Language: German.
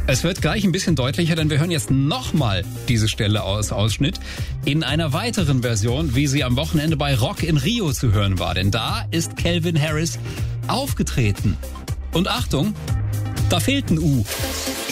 Es wird gleich ein bisschen deutlicher, denn wir hören jetzt nochmal diese Stelle aus Ausschnitt in einer weiteren Version, wie sie am Wochenende bei Rock in Rio zu hören war. Denn da ist Calvin Harris aufgetreten. Und Achtung, da fehlt ein U.